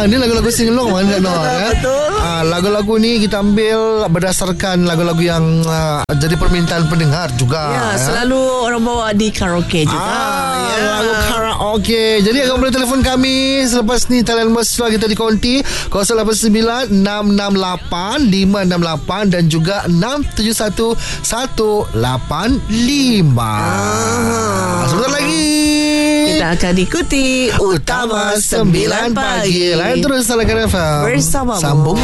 Ni lagu-lagu singelong mana Nor ya? Betul. Lagu-lagu ni kita ambil berdasarkan lagu-lagu yang jadi permintaan pendengar juga. Ya, selalu orang bawa di karaoke juga. Lagu karaoke. Jadi kamu boleh telefon kami selepas ni, talian mesra kita di konti 089 668 568 dan juga 671 185. Sebentar lagi Kita akan ikuti Utama 9 Pagi Lain terus Salakan FM bersamamu. Sambung.